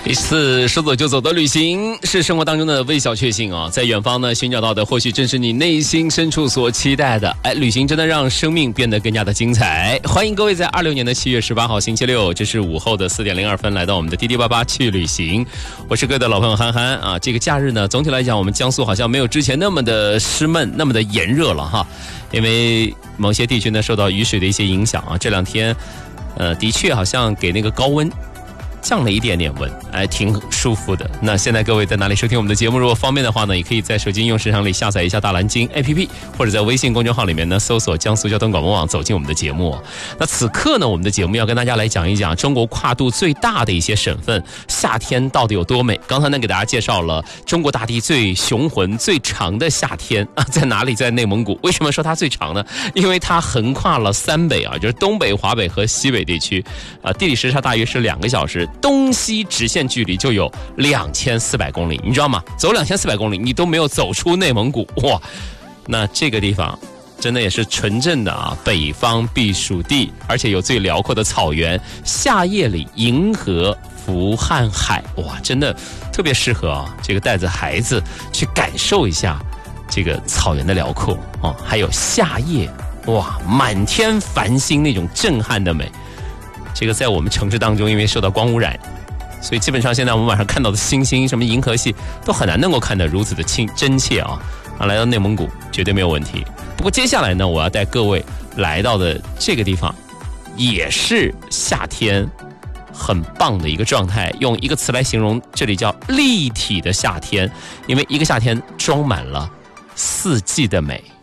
第四，说走就走的旅行是生活当中的微小确幸啊，在远方呢寻找到的或许正是你内心深处所期待的。旅行真的让生命变得更加的精彩。欢迎各位在26年的7月18号星期六，这是午后的4点02分来到我们的滴滴爸爸去旅行。我是各位的老朋友憨憨啊。这个假日呢，总体来讲，我们江苏好像没有之前那么的湿闷，那么的炎热了哈，因为某些地区呢受到雨水的一些影响啊，这两天的确好像给那个高温降了一点点温，挺舒服的。那现在各位在哪里收听我们的节目？如果方便的话呢，也可以在手机应用市场里下载一下大蓝鲸 APP， 或者在微信公众号里面呢搜索江苏交通广播网，走进我们的节目。那此刻呢，我们的节目要跟大家来讲一讲中国跨度最大的一些省份，夏天到底有多美。刚才呢给大家介绍了中国大地最雄浑最长的夏天啊，在哪里？在内蒙古。为什么说它最长呢？因为它横跨了3北啊，就是东北、华北和西北地区地理时差大约是2个小时，东西直线距离就有2400公里，你知道吗？走2400公里你都没有走出内蒙古，哇！那这个地方真的也是纯正的北方避暑地，而且有最辽阔的草原，夏夜里银河伏瀚海，哇，真的特别适合这个带着孩子去感受一下这个草原的辽阔还有夏夜，哇，满天繁星那种震撼的美。这个在我们城市当中，因为受到光污染，所以基本上现在我们晚上看到的星星，什么银河系都很难能够看得如此的真切来到内蒙古绝对没有问题。不过接下来呢，我要带各位来到的这个地方也是夏天很棒的一个状态，用一个词来形容，这里叫立体的夏天，因为一个夏天装满了4季的美。